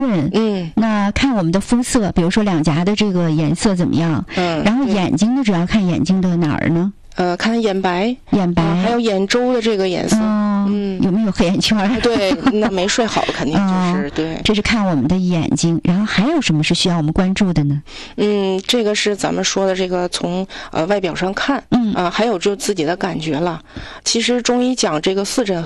那看我们的肤色，比如说两颊的这个颜色怎么样？然后眼睛呢，主要看眼睛的哪儿呢？ 看眼白，还有眼周的这个颜色。 有没有黑眼圈？ 对，那没睡好肯定就是对。 这是看我们的眼睛，然后还有什么是需要我们关注的呢？ 这个是咱们说的这个从外表上看，还有就自己的感觉了。其实中医讲这个四诊